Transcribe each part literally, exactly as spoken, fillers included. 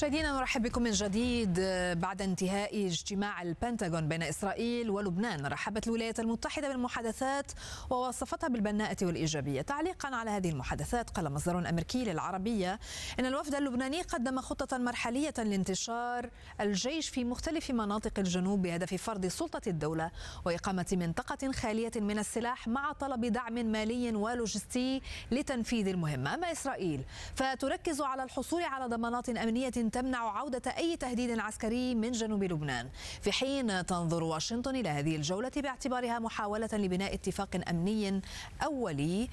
مشاهدينا نرحب بكم من جديد. بعد انتهاء اجتماع البنتاغون بين إسرائيل ولبنان، رحبت الولايات المتحدة بالمحادثات ووصفتها بالبناءة والإيجابية. تعليقا على هذه المحادثات، قال مصدر أمريكي للعربية إن الوفد اللبناني قدم خطة مرحلية لانتشار الجيش في مختلف مناطق الجنوب بهدف فرض سلطة الدولة وإقامة منطقة خالية من السلاح، مع طلب دعم مالي ولوجستي لتنفيذ المهمة. أما إسرائيل فتركز على الحصول على ضمانات أمنية تمنع عودة أي تهديد عسكري من جنوب لبنان، في حين تنظر واشنطن إلى هذه الجولة باعتبارها محاولة لبناء اتفاق أمني أولي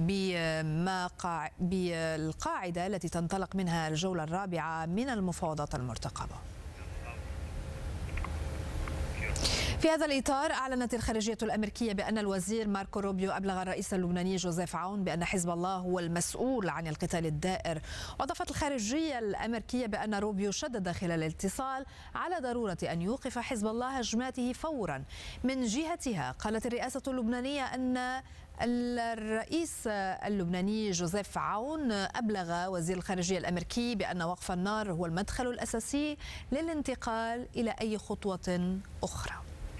بالقاعدة التي تنطلق منها الجولة الرابعة من المفاوضات المرتقبة. في هذا الإطار، أعلنت الخارجية الأمريكية بأن الوزير ماركو روبيو أبلغ الرئيس اللبناني جوزيف عون بأن حزب الله هو المسؤول عن القتال الدائر. وأضافت الخارجية الأمريكية بأن روبيو شدد خلال الاتصال على ضرورة أن يوقف حزب الله هجماته فورا. من جهتها، قالت الرئاسة اللبنانية أن الرئيس اللبناني جوزيف عون أبلغ وزير الخارجية الأمريكي بأن وقف النار هو المدخل الأساسي للانتقال إلى أي خطوة أخرى.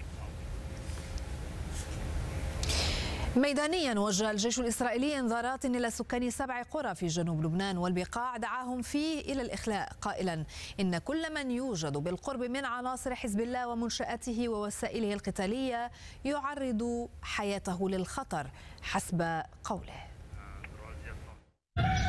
ميدانيا، وجه الجيش الإسرائيلي انذارات إلى سكان سبع قرى في جنوب لبنان والبقاع دعاهم فيه إلى الإخلاء، قائلا إن كل من يوجد بالقرب من عناصر حزب الله ومنشآته ووسائله القتالية يعرض حياته للخطر، حسب قوله.